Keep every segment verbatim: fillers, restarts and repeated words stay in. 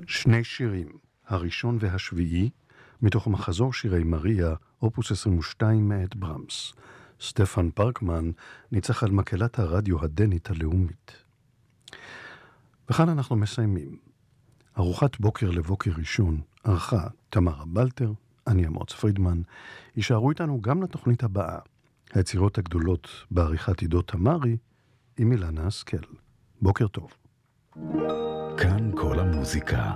שני שירים, הראשון והשביעי, מתוך מחזור שירי מריה, אופוס עשרים ושתיים מאת ברמס. סטפן פרקמן ניצח על מקהלת הרדיו הדנית הלאומית. וכאן אנחנו מסיימים. ארוחת בוקר לבוקר ראשון, ערכה תמרה בלטר, אני אמוץ פרידמן. יישארו איתנו גם לתוכנית הבאה, היצירות הגדולות בעריכת עידו תמרי, עם אילנה השכל. בוקר טוב. כאן כל המוזיקה.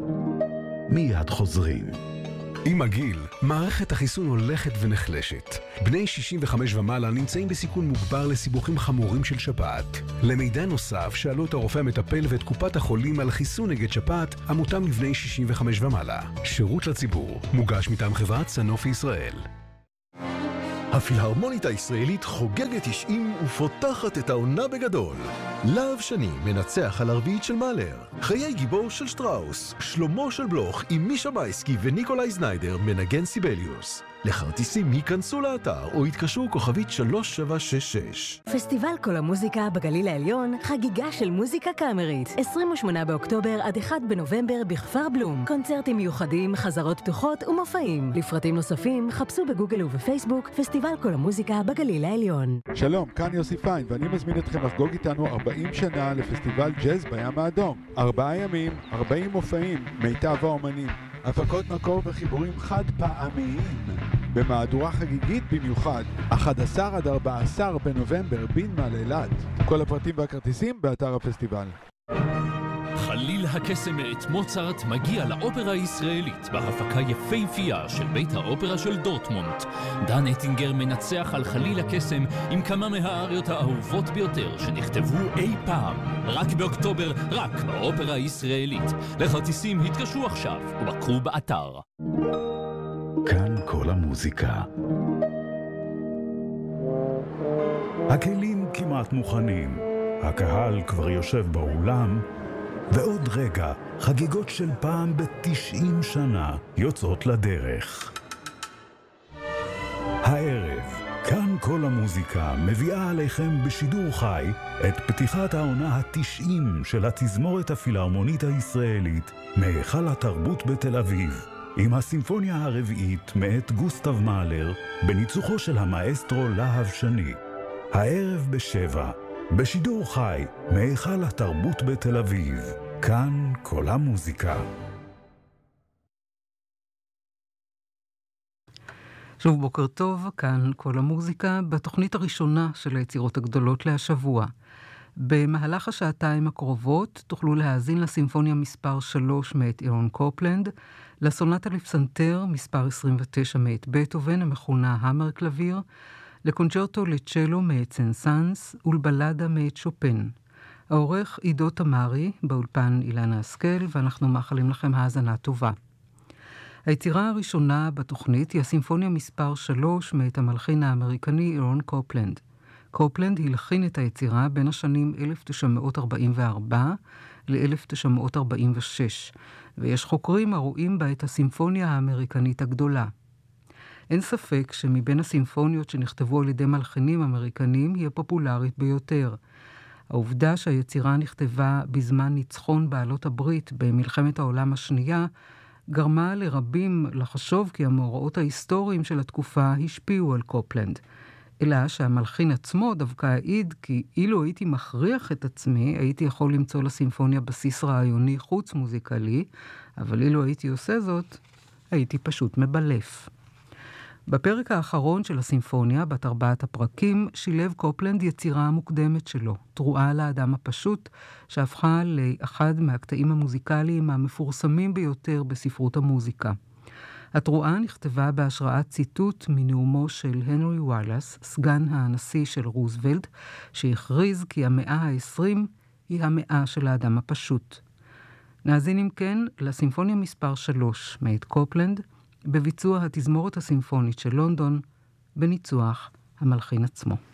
מיד חוזרים. עם הגיל, מערכת החיסון הולכת ונחלשת. בני שישים וחמש ומעלה נמצאים בסיכון מוגבר לסיבוכים חמורים של שפעת. למידע נוסף, שאלו את הרופא המטפל ואת קופת החולים על חיסון נגד שפעת, המותאם לבני שישים וחמש ומעלה. שירות לציבור, מוגש מטעם חברת סנופי ישראל. הפילהרמונית הישראלית חוגגת תשעים ופותחת את העונה בגדול. להב שני מנצח על הרביעית של מאלר. חיי גיבור של שטראוס. שלמה של בלוך עם מישה מייסקי וניקולאי זניידר מנגן סיבליוס. לכרטיסים ייכנסו לאתר או יתקשרו כוכבית שלוש שבע שש שש. פסטיבל כל המוזיקה בגליל העליון, חגיגה של מוזיקה קאמרית. עשרים ושמונה באוקטובר עד אחד בנובמבר בכפר בלום. קונצרטים מיוחדים, חזרות פתוחות ומופעים. לפרטים נוספים חפשו בגוגל ובפייסבוק פסטיבל כל המוזיקה בגליל העליון. שלום, כאן יוסי פיין ואני מזמין אתכם לחגוג איתנו ארבעים שנה לפסטיבל ג'אז בים האדום. ארבעה ימים, ארבעים מופעים, מיטב האומנים. הפקות מקור וחיבורים חד פעמיים במהדורה חגיגית במיוחד אחד עשר עד ארבעה עשר בנובמבר בנמל אילת. כל הפרטים והכרטיסים באתר הפסטיבל. חליל הקסם מאת מוצרט מגיע לאופרה הישראלית בהפקה יפהפייה של בית האופרה של דורטמונט. דן אטינגר מנצח על חליל הקסם עם כמה מהאריות האהובות ביותר שנכתבו אי פעם. רק באוקטובר, רק באופרה הישראלית. לכרטיסים התקשרו עכשיו ובקרו באתר. כאן כל המוזיקה. הכלים כמעט מוכנים. הקהל כבר יושב באולם. ועוד רגע, חגיגות של פעם ב-תשעים שנה יוצאות לדרך. הערב, כאן כל המוזיקה מביאה עליכם בשידור חי את פתיחת העונה ה-תשעים של התזמורת הפילהרמונית הישראלית מהיכל התרבות בתל אביב, עם הסימפוניה הרביעית מאת גוסטב מאלר בניצוחו של המאסטרו להב שני. הערב בשבע, בשידור חי מהיכל התרבות בתל אביב. כאן כל המוזיקה. שוב בוקר טוב, כאן כל המוזיקה בתוכנית הראשונה של היצירות הגדולות להשבוע. במהלך השעתיים הקרובות תוכלו להאזין לסימפוניה מספר שלוש מאת אירון קופלנד, לסונטה לפסנתר מספר עשרים ותשע מאת בטהובן המכונה המר קלביר, לקונצ'רטו לצ'לו מאת סנסנס ולבלדה מאת שופן. העורך עידו תמרי, באולפן אילנה השכל, ואנחנו מאחלים לכם האזנה טובה. היצירה הראשונה בתוכנית היא הסימפוניה מספר שלוש מאת המלחין האמריקני אירון קופלנד. קופלנד הלחין את היצירה בין השנים אלף תשע מאות ארבעים וארבע ל-אלף תשע מאות ארבעים ושש, ויש חוקרים הרואים בה את הסימפוניה האמריקנית הגדולה. אין ספק שמבין הסימפוניות שנכתבו על ידי מלחינים אמריקנים היא הפופולרית ביותר. העובדה שהיצירה נכתבה בזמן ניצחון בעלות הברית במלחמת העולם השנייה, גרמה לרבים לחשוב כי המאורעות ההיסטוריים של התקופה השפיעו על קופלנד. אלא שהמלחין עצמו דווקא העיד כי אילו הייתי מכריח את עצמי, הייתי יכול למצוא לסימפוניה בסיס רעיוני חוץ מוזיקלי, אבל אילו הייתי עושה זאת, הייתי פשוט מבלף. בפרק האחרון של הסימפוניה, בת ארבעת הפרקים, שילב קופלנד יצירה המוקדמת שלו, תרועה על האדם הפשוט, שהפכה לאחד מהקטעים המוזיקליים המפורסמים ביותר בספרות המוזיקה. התרועה נכתבה בהשראת ציטוט מנאומו של הנרי וואלאס, סגן הנשיא של רוזוולט, שהכריז כי המאה העשרים היא המאה של האדם הפשוט. נאזין אם כן לסימפוניה מספר שלוש מאת קופלנד, בביצוע התזמורת הסימפונית של לונדון, בניצוח המלחין עצמו.